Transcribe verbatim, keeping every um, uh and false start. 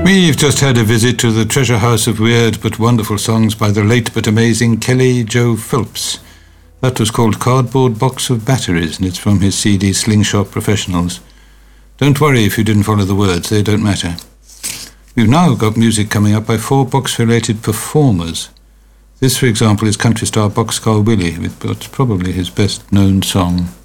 We've just had a visit to the treasure house of weird but wonderful songs by the late but amazing Kelly Joe Phelps. That was called Cardboard Box of Batteries, and it's from his C D Slingshot Professionals. Don't worry if you didn't follow the words, they don't matter. We've now got music coming up by four box-related performers. This, for example, is country star Boxcar Willie, with what's probably his best-known song.